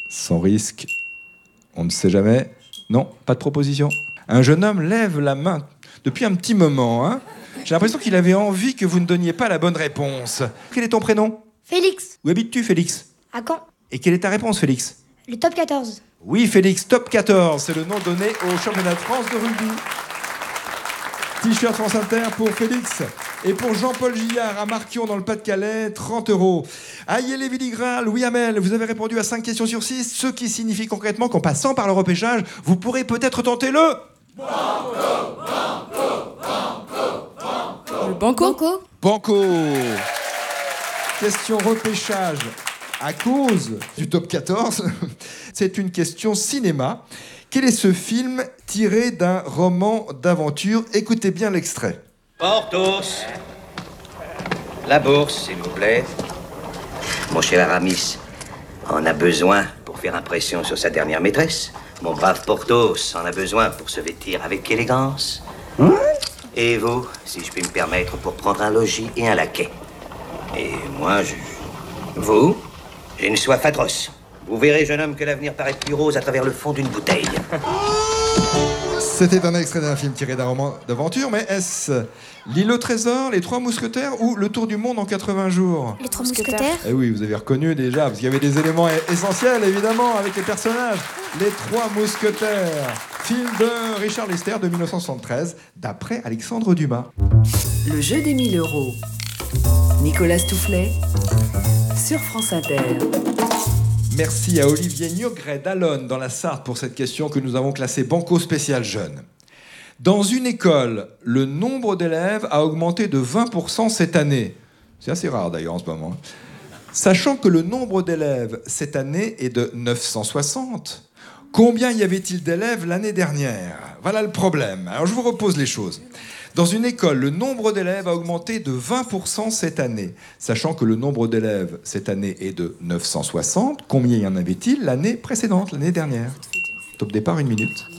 Sans risque, on ne sait jamais. Non, pas de proposition. Un jeune homme lève la main depuis un petit moment. Hein. J'ai l'impression qu'il avait envie que vous ne donniez pas la bonne réponse. Quel est ton prénom? Félix. Où habites-tu, Félix? À Caen. Et quelle est ta réponse, Félix? Le top 14. Oui, Félix, top 14. C'est le nom donné au championnat de France de rugby. T-shirt France Inter pour Félix. Et pour Jean-Paul Gillard à Marquion dans le Pas-de-Calais, 30 €. Aïe Villigras, Louis Hamel, vous avez répondu à 5 questions sur 6, ce qui signifie concrètement qu'en passant par le repêchage, vous pourrez peut-être tenter le... Banco. Banco. Question repêchage à cause du top 14. C'est une question cinéma. Quel est ce film tiré d'un roman d'aventure? Écoutez bien l'extrait. Porthos. La bourse, s'il vous plaît. Mon cher Aramis en a besoin pour faire impression sur sa dernière maîtresse. Mon brave Porthos en a besoin pour se vêtir avec élégance. Et vous, si je puis me permettre, pour prendre un logis et un laquais. Et moi, Vous, j'ai une soif atroce. Vous verrez, jeune homme, que l'avenir paraît plus rose à travers le fond d'une bouteille. C'était un extrait d'un film tiré d'un roman d'aventure, mais est-ce L'île au trésor, Les Trois Mousquetaires ou Le Tour du Monde en 80 jours? Les 3 mousquetaires. Eh oui, vous avez reconnu déjà, parce qu'il y avait des éléments essentiels, évidemment, avec les personnages. Les Trois Mousquetaires, film de Richard Lester de 1973, d'après Alexandre Dumas. Le jeu des 1000 €. Nicolas Toufflet sur France Inter. Merci à Olivier Niogret d'Allonne dans la Sarthe pour cette question que nous avons classée Banco spécial jeune. Dans une école, le nombre d'élèves a augmenté de 20% cette année. C'est assez rare d'ailleurs en ce moment. Sachant que le nombre d'élèves cette année est de 960, combien y avait-il d'élèves l'année dernière? Voilà le problème. Alors je vous repose les choses. Dans une école, le nombre d'élèves a augmenté de 20% cette année. Sachant que le nombre d'élèves cette année est de 960, combien y en avait-il l'année précédente, l'année dernière? Top départ, 1 minute.